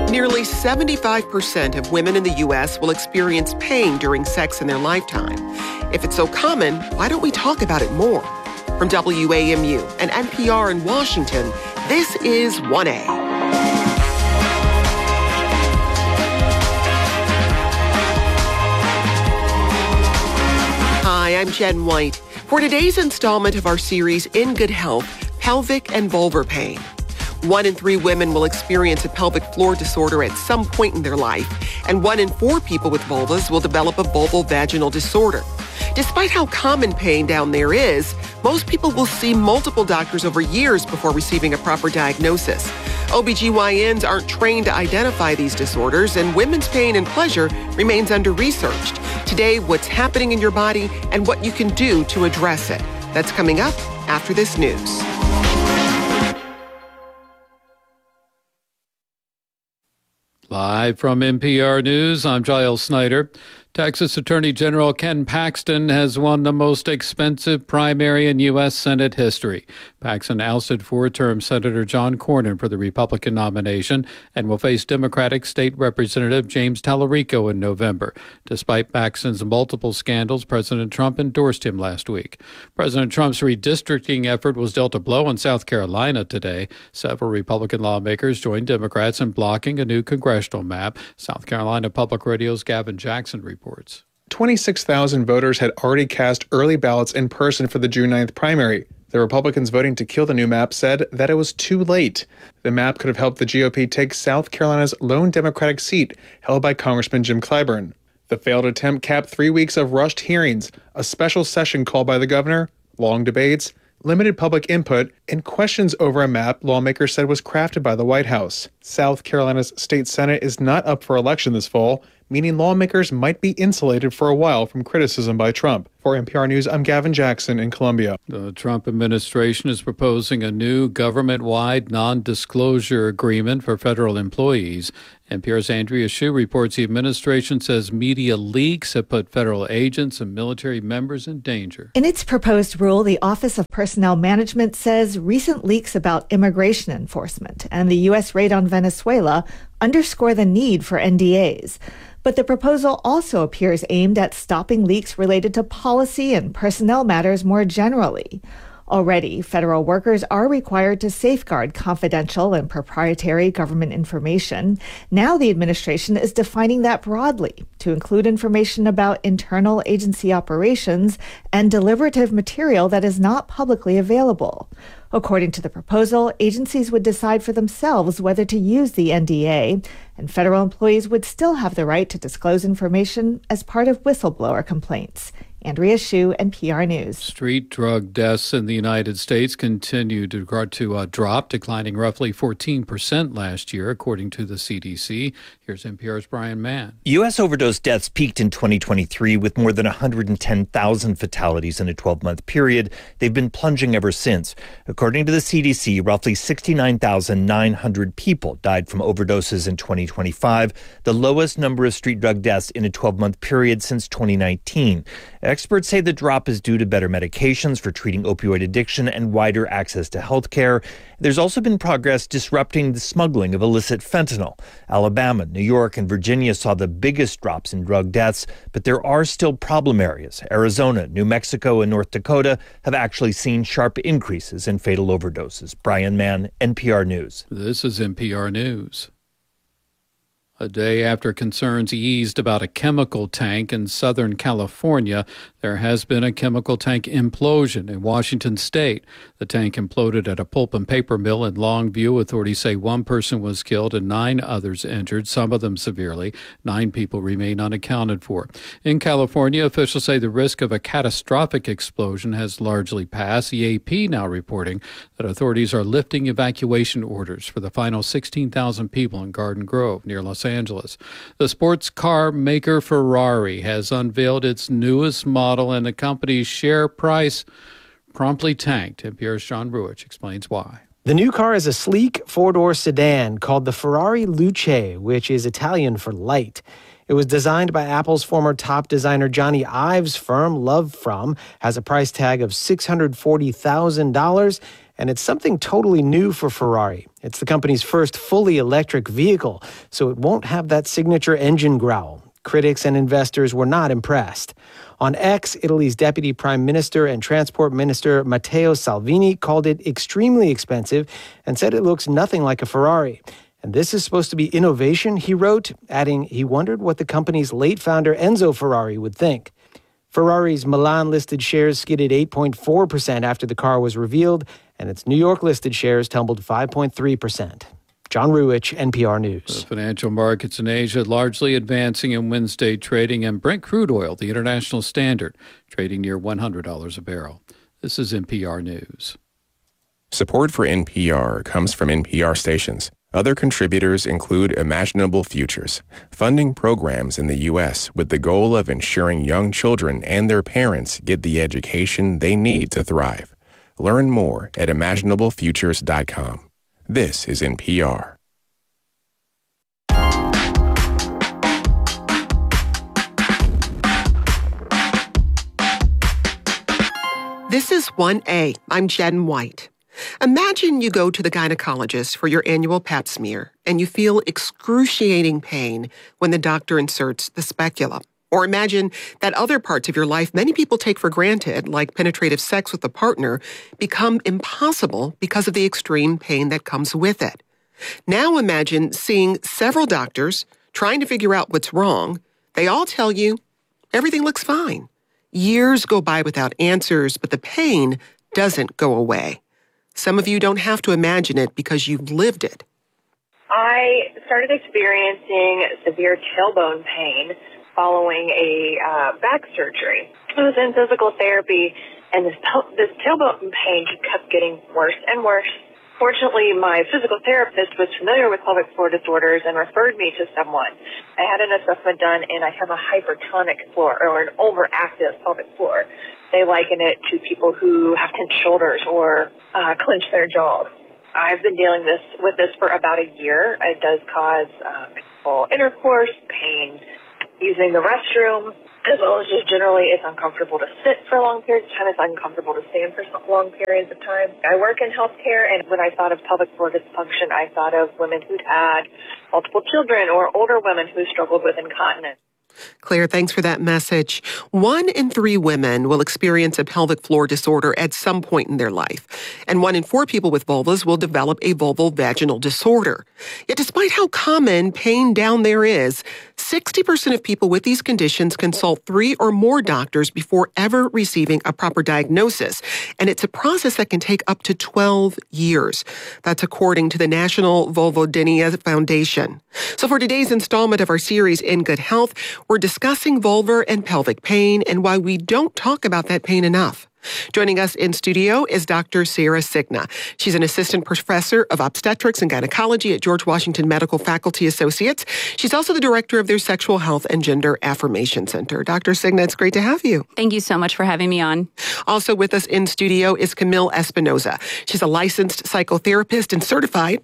Nearly 75% of women in the U.S. will experience pain during sex in their lifetime. If it's so common, why don't we talk about it more? From WAMU and NPR in Washington, this is 1A. Hi, I'm Jen White. For today's installment of our series, In Good Health, Pelvic and Vulvar Pain. 1 in 3 women will experience a pelvic floor disorder at some point in their life, and 1 in 4 people with vulvas will develop a vulvovaginal disorder. Despite how common pain down there is, most people will see multiple doctors over years before receiving a proper diagnosis. OBGYNs aren't trained to identify these disorders, and women's pain and pleasure remains under-researched. Today, what's happening in your body and what you can do to address it. That's coming up after this news. Live from NPR News, I'm Giles Snyder. Texas Attorney General Ken Paxton has won the most expensive primary in U.S. Senate history. Paxton ousted 4-term Senator John Cornyn for the Republican nomination and will face Democratic State Representative James Tallarico in November. Despite Paxton's multiple scandals, President Trump endorsed him last week. President Trump's redistricting effort was dealt a blow in South Carolina today. Several Republican lawmakers joined Democrats in blocking a new congressional map. South Carolina Public Radio's Gavin Jackson reports. 26,000 voters had already cast early ballots in person for the June 9th primary. The Republicans voting to kill the new map said that it was too late. The map could have helped the GOP take South Carolina's lone Democratic seat held by Congressman Jim Clyburn. The failed attempt capped 3 weeks of rushed hearings, a special session called by the governor, long debates, limited public input, and questions over a map lawmakers said was crafted by the White House. South Carolina's state senate is not up for election this fall, meaning lawmakers might be insulated for a while from criticism by Trump. For NPR News, I'm Gavin Jackson in Columbia. The Trump administration is proposing a new government-wide non-disclosure agreement for federal employees. NPR's Andrea Hsu reports the administration says media leaks have put federal agents and military members in danger. In its proposed rule, the Office of Personnel Management says recent leaks about immigration enforcement and the U.S. raid on Venezuela underscore the need for NDAs. But the proposal also appears aimed at stopping leaks related to policy and personnel matters more generally. Already, federal workers are required to safeguard confidential and proprietary government information. Now the administration is defining that broadly to include information about internal agency operations and deliberative material that is not publicly available. According to the proposal, agencies would decide for themselves whether to use the NDA, and federal employees would still have the right to disclose information as part of whistleblower complaints. Andrea Hsu, NPR News. Street drug deaths in the United States continue to drop, declining roughly 14% last year, according to the CDC. Here's NPR's Brian Mann. U.S. overdose deaths peaked in 2023 with more than 110,000 fatalities in a 12-month period. They've been plunging ever since. According to the CDC, roughly 69,900 people died from overdoses in 2025, the lowest number of street drug deaths in a 12-month period since 2019. Experts say the drop is due to better medications for treating opioid addiction and wider access to health care. There's also been progress disrupting the smuggling of illicit fentanyl. Alabama, New York, and Virginia saw the biggest drops in drug deaths, but there are still problem areas. Arizona, New Mexico, and North Dakota have actually seen sharp increases in fatal overdoses. Brian Mann, NPR News. This is NPR News. A day after concerns eased about a chemical tank in Southern California, there has been a chemical tank implosion in Washington state. The tank imploded at a pulp and paper mill in Longview. Authorities say 1 person was killed and 9 others injured, some of them severely. 9 people remain unaccounted for. In California, officials say the risk of a catastrophic explosion has largely passed. The AP now reporting that authorities are lifting evacuation orders for the final 16,000 people in Garden Grove near Los Angeles. The sports car maker Ferrari has unveiled its newest model, and the company's share price promptly tanked. NPR's John Ruich explains why. The new car is a sleek 4-door sedan called the Ferrari Luce, which is Italian for light. It was designed by Apple's former top designer Johnny Ive's firm, Love From, has a price tag of $640,000, And it's something totally new for Ferrari. It's the company's first fully electric vehicle, so it won't have that signature engine growl. Critics and investors were not impressed. On X, Italy's Deputy Prime Minister and Transport Minister Matteo Salvini called it extremely expensive and said it looks nothing like a Ferrari. And this is supposed to be innovation, he wrote, adding he wondered what the company's late founder Enzo Ferrari would think. Ferrari's Milan-listed shares skidded 8.4% after the car was revealed, and its New York-listed shares tumbled 5.3%. John Ruwich, NPR News. The financial markets in Asia largely advancing in Wednesday trading, and Brent crude oil, the international standard, trading near $100 a barrel. This is NPR News. Support for NPR comes from NPR stations. Other contributors include Imaginable Futures, funding programs in the U.S. with the goal of ensuring young children and their parents get the education they need to thrive. Learn more at imaginablefutures.com. This is NPR. This is 1A. I'm Jen White. Imagine you go to the gynecologist for your annual pap smear and you feel excruciating pain when the doctor inserts the speculum. Or imagine that other parts of your life many people take for granted, like penetrative sex with a partner, become impossible because of the extreme pain that comes with it. Now imagine seeing several doctors trying to figure out what's wrong. They all tell you everything looks fine. Years go by without answers, but the pain doesn't go away. Some of you don't have to imagine it because you've lived it. I started experiencing severe tailbone pain following a back surgery. I was in physical therapy, and this tailbone pain just kept getting worse and worse. Fortunately, my physical therapist was familiar with pelvic floor disorders and referred me to someone. I had an assessment done, and I have a hypertonic floor, or an overactive pelvic floor. They liken it to people who have tense shoulders or clench their jaws. I've been dealing with this for about a year. It does cause painful intercourse, pain using the restroom, as well as just generally it's uncomfortable to sit for long periods of time. It's uncomfortable to stand for long periods of time. I work in healthcare, and when I thought of pelvic floor dysfunction, I thought of women who'd had multiple children or older women who struggled with incontinence. Claire, thanks for that message. 1 in 3 women will experience a pelvic floor disorder at some point in their life, and 1 in 4 people with vulvas will develop a vulvovaginal disorder. Yet despite how common pain down there is, 60% of people with these conditions consult 3 or more doctors before ever receiving a proper diagnosis, and it's a process that can take up to 12 years. That's according to the National Vulvodynia Foundation. So for today's installment of our series In Good Health, we're discussing vulvar and pelvic pain and why we don't talk about that pain enough. Joining us in studio is Dr. Sarah Cigna. She's an assistant professor of obstetrics and gynecology at George Washington Medical Faculty Associates. She's also the director of their Sexual Health and Gender Affirmation Center. Dr. Cigna, it's great to have you. Thank you so much for having me on. Also with us in studio is Camille Espinoza. She's a licensed psychotherapist and certified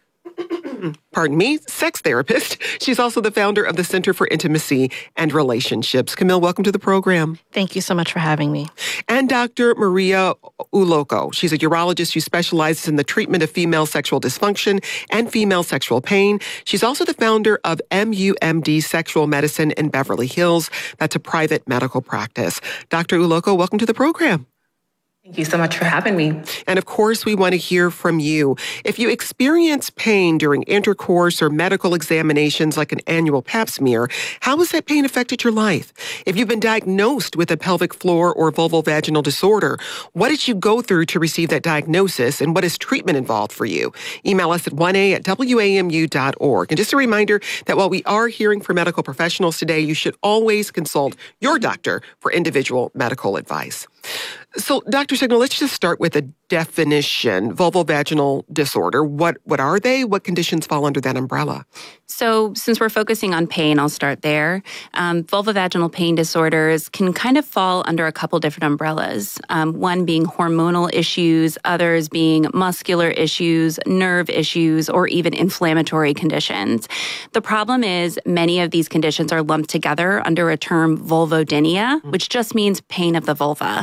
sex therapist. She's also the founder of the Center for Intimacy and Relationships. Camille, welcome to the program. Thank you so much for having me. And Dr. Maria Uloko. She's a urologist who specializes in the treatment of female sexual dysfunction and female sexual pain. She's also the founder of MUMD Sexual Medicine in Beverly Hills. That's a private medical practice. Dr. Uloko, welcome to the program. Thank you so much for having me. And of course, we want to hear from you. If you experience pain during intercourse or medical examinations like an annual pap smear, how has that pain affected your life? If you've been diagnosed with a pelvic floor or vulvovaginal disorder, what did you go through to receive that diagnosis, and what is treatment involved for you? Email us at 1a@wamu.org. And just a reminder that while we are hearing from medical professionals today, you should always consult your doctor for individual medical advice. So, Dr. Cigna, let's just start with a definition. Vulvovaginal disorder. What are they? What conditions fall under that umbrella? So since we're focusing on pain, I'll start there. Vulvovaginal pain disorders can kind of fall under a couple different umbrellas. One being hormonal issues, others being muscular issues, nerve issues, or even inflammatory conditions. The problem is many of these conditions are lumped together under a term vulvodynia, which just means pain of the vulva.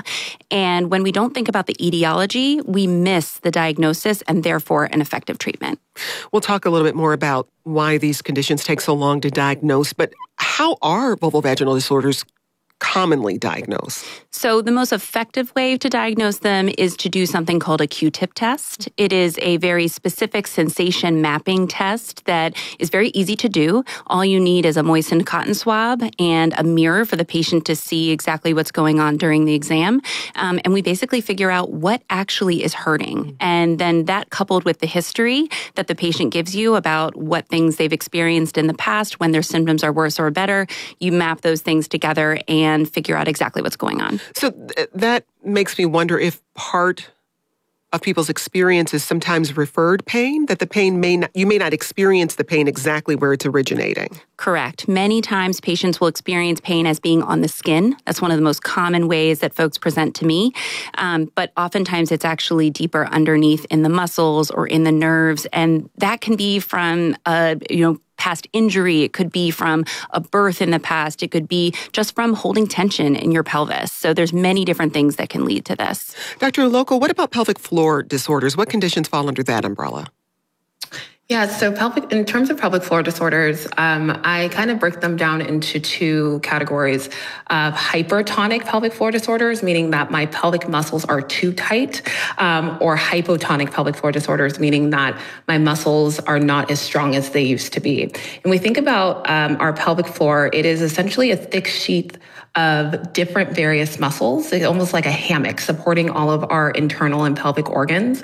And when we don't think about the etiology, we miss the diagnosis and therefore an effective treatment. We'll talk a little bit more about why these conditions take so long to diagnose, but how are vulvovaginal disorders commonly diagnosed? So the most effective way to diagnose them is to do something called a Q-tip test. It is a very specific sensation mapping test that is very easy to do. All you need is a moistened cotton swab and a mirror for the patient to see exactly what's going on during the exam. And we basically figure out what actually is hurting. And then that coupled with the history that the patient gives you about what things they've experienced in the past, when their symptoms are worse or better, you map those things together and figure out exactly what's going on. So that makes me wonder if part of people's experience is sometimes referred pain, that the pain you may not experience the pain exactly where it's originating. Correct. Many times patients will experience pain as being on the skin. That's one of the most common ways that folks present to me. But oftentimes it's actually deeper underneath in the muscles or in the nerves. And that can be from past injury. It could be from a birth in the past. It could be just from holding tension in your pelvis. So there's many different things that can lead to this. Dr. Loco, what about pelvic floor disorders? What conditions fall under that umbrella? Yeah, so in terms of pelvic floor disorders, I kind of break them down into two categories of hypertonic pelvic floor disorders, meaning that my pelvic muscles are too tight, or hypotonic pelvic floor disorders, meaning that my muscles are not as strong as they used to be. And we think about our pelvic floor, it is essentially a thick sheath of different various muscles. It's almost like a hammock supporting all of our internal and pelvic organs.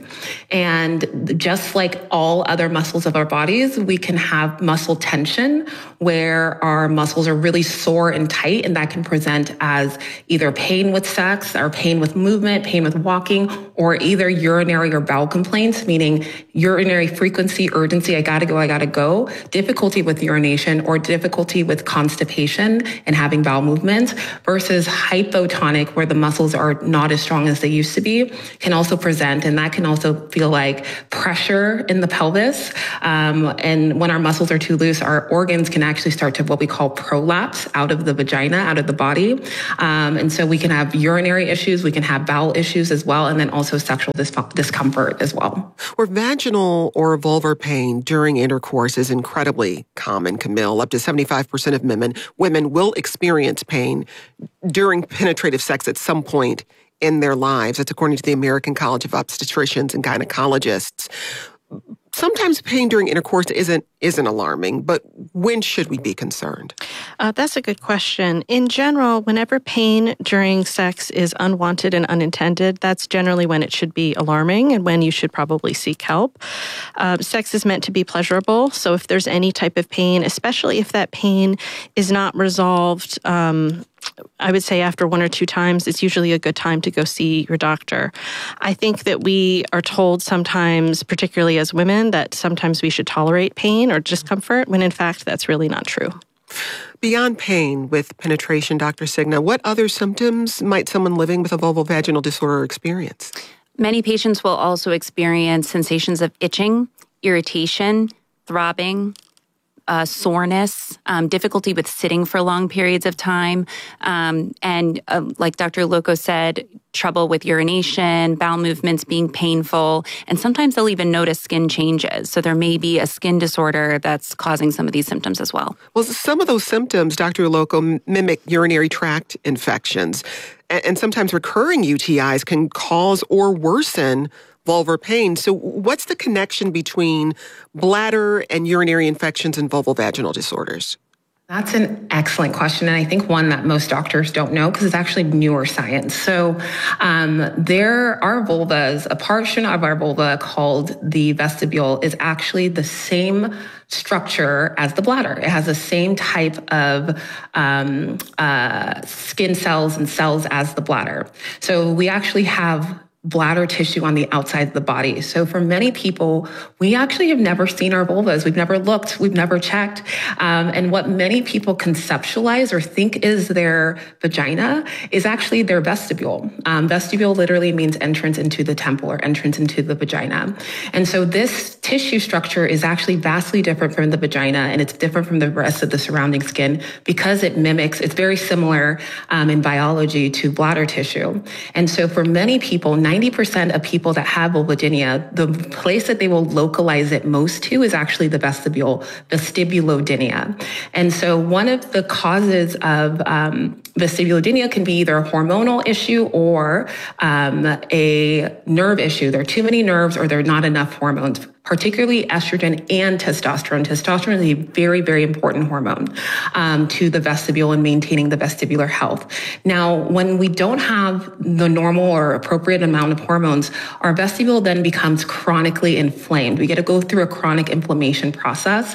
And just like all other muscles of our bodies, we can have muscle tension where our muscles are really sore and tight, and that can present as either pain with sex or pain with movement, pain with walking, or either urinary or bowel complaints, meaning urinary frequency, urgency, I gotta go, difficulty with urination, or difficulty with constipation and having bowel movements, versus hypotonic, where the muscles are not as strong as they used to be, can also present, and that can also feel like pressure in the pelvis. And when our muscles are too loose, our organs can actually start to what we call prolapse out of the vagina, out of the body. And so we can have urinary issues, we can have bowel issues as well, and then also sexual discomfort as well. Where vaginal or vulvar pain during intercourse is incredibly common, Camille. Up to 75% of women will experience pain during penetrative sex at some point in their lives. That's according to the American College of Obstetricians and Gynecologists. Sometimes pain during intercourse isn't alarming, but when should we be concerned? That's a good question. In general, whenever pain during sex is unwanted and unintended, that's generally when it should be alarming and when you should probably seek help. Sex is meant to be pleasurable, so if there's any type of pain, especially if that pain is not resolved, I would say after one or two times, it's usually a good time to go see your doctor. I think that we are told sometimes, particularly as women, that sometimes we should tolerate pain or discomfort, when in fact that's really not true. Beyond pain with penetration, Dr. Signa, what other symptoms might someone living with a vulvovaginal disorder experience? Many patients will also experience sensations of itching, irritation, throbbing, soreness, difficulty with sitting for long periods of time, and like Dr. Loco said, trouble with urination, bowel movements being painful, and sometimes they'll even notice skin changes. So there may be a skin disorder that's causing some of these symptoms as well. Well, some of those symptoms, Dr. Loco, mimic urinary tract infections, and sometimes recurring UTIs can cause or worsen vulvar pain. So what's the connection between bladder and urinary infections and vulvovaginal disorders? That's an excellent question, and I think one that most doctors don't know because it's actually newer science. So there are vulvas, a portion of our vulva called the vestibule is actually the same structure as the bladder. It has the same type of skin cells and cells as the bladder. So we actually have bladder tissue on the outside of the body. So for many people, we actually have never seen our vulvas. We've never looked, we've never checked. And what many people conceptualize or think is their vagina is actually their vestibule. Vestibule literally means entrance into the temple or entrance into the vagina. And so this tissue structure is actually vastly different from the vagina, and it's different from the rest of the surrounding skin because it mimics, it's very similar in biology to bladder tissue. And so for many people, 90% of people that have vulvodynia, the place that they will localize it most to is actually the vestibule, vestibulodynia. And so one of the causes of vestibulodynia can be either a hormonal issue or a nerve issue. There are too many nerves or there are not enough hormones, particularly estrogen and testosterone. Testosterone is a very, very important hormone to the vestibule and maintaining the vestibular health. Now, when we don't have the normal or appropriate amount of hormones, our vestibule then becomes chronically inflamed. We get to go through a chronic inflammation process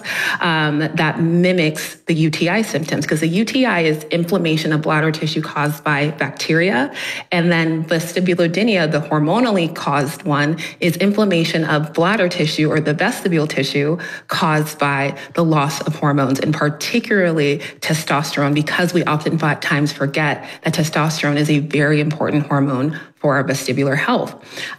that mimics the UTI symptoms, because the UTI is inflammation of bladder tissue caused by bacteria. And then vestibulodynia, the hormonally caused one, is inflammation of bladder tissue or the vestibule tissue caused by the loss of hormones, and particularly testosterone, because we oftentimes forget that testosterone is a very important hormone for our vestibular health.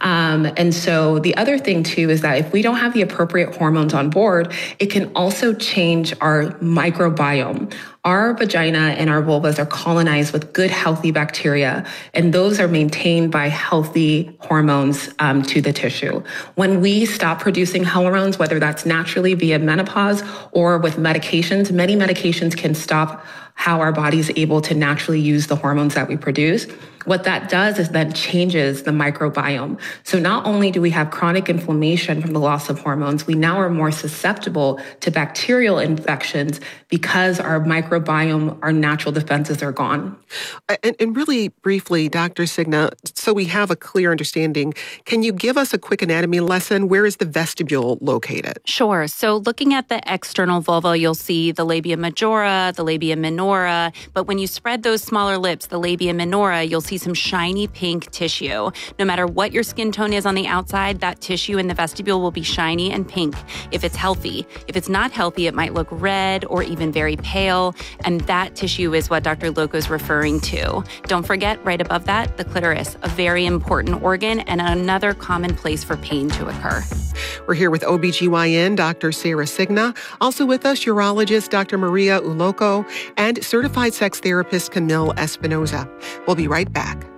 And so the other thing too is that if we don't have the appropriate hormones on board, it can also change our microbiome. Our vagina and our vulvas are colonized with good, healthy bacteria, and those are maintained by healthy hormones to the tissue. When we stop producing hormones, whether that's naturally via menopause or with medications, many medications can stop how our body is able to naturally use the hormones that we produce. What that does is then changes the microbiome. So not only do we have chronic inflammation from the loss of hormones, we now are more susceptible to bacterial infections because our microbiome, our natural defenses are gone. And really briefly, Dr. Signa, so we have a clear understanding, can you give us a quick anatomy lesson? Where is the vestibule located? Sure. So looking at the external vulva, you'll see the labia majora, the labia minora, but when you spread those smaller lips, the labia minora, you'll see some shiny pink tissue. No matter what your skin tone is on the outside, that tissue in the vestibule will be shiny and pink if it's healthy. If it's not healthy, it might look red or even very pale, and that tissue is what Dr. Loco is referring to. Don't forget, right above that, the clitoris, a very important organ and another common place for pain to occur. We're here with OBGYN Dr. Sarah Signa, also with us urologist Dr. Maria Ulloco, and certified sex therapist Camille Espinoza. We'll be right back.